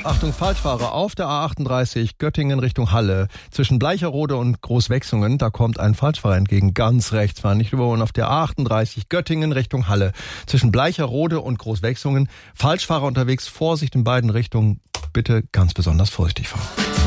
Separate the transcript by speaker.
Speaker 1: Achtung, Falschfahrer auf der A38 Göttingen Richtung Halle. Zwischen Bleicherode und Großwechsungen, da kommt ein Falschfahrer entgegen. Ganz rechts fahren, nicht überholen. Auf der A38 Göttingen Richtung Halle. Zwischen Bleicherode und Großwechsungen. Falschfahrer unterwegs, Vorsicht in beiden Richtungen. Bitte ganz besonders vorsichtig fahren.